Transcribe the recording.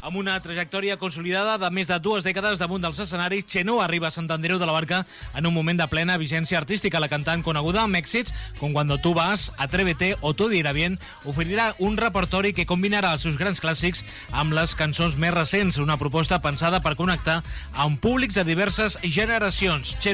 Amb una trajectòria consolidada de més de 2 dècades damunt dels escenaris, Chenoa arriba a Sant Andreu de la Barca en un moment de plena vigència artística. La cantant, coneguda amb èxits com Cuando tú vas, Atrévete o Todo irá bien, oferirà un repertori que combinarà els seus grans clàssics amb les cançons més recents, una proposta pensada per connectar amb públics de diverses generacions.